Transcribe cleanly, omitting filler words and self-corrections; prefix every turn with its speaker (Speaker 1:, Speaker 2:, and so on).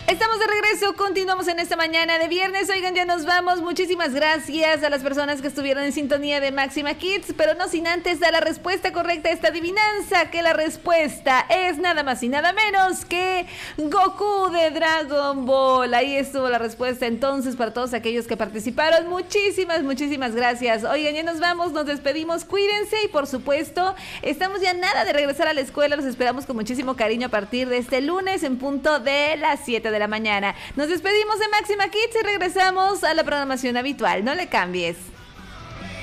Speaker 1: Estamos de regreso, continuamos en esta mañana de viernes. Oigan, ya nos vamos. Muchísimas gracias a las personas que estuvieron en sintonía de Máxima Kids, pero no sin antes dar la respuesta correcta a esta adivinanza, que la respuesta es nada más y nada menos que Goku de Dragon Ball. Ahí estuvo la respuesta entonces para todos aquellos que participaron. Muchísimas gracias. Oigan, ya nos vamos, nos despedimos, cuídense y por supuesto, estamos ya nada de regresar a la escuela. Los esperamos con muchísimo cariño a partir de este lunes en punto de las 7 de la mañana. Nos despedimos de Máxima Kids y regresamos a la programación habitual. No le cambies.